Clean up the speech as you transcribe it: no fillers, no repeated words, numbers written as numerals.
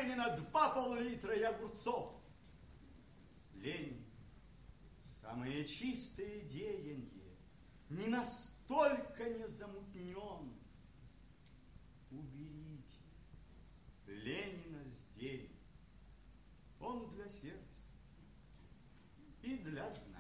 Ленина 2 пол-литра и огурцов. Ленин, самое чистое деяние, не настолько не замутнен. Уберите Ленина здесь. Он для сердца и для знания.